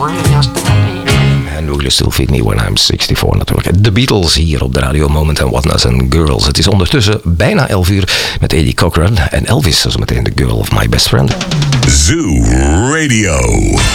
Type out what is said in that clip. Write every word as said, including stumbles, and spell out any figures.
En Will You Still Feed Me When I'm sixty-four natuurlijk. De Beatles hier op de radio Moment and Whatnot and Girls. Het is ondertussen bijna elf uur met Eddie Cochran en Elvis. Dat is meteen de girl of my best friend. Zoo Radio.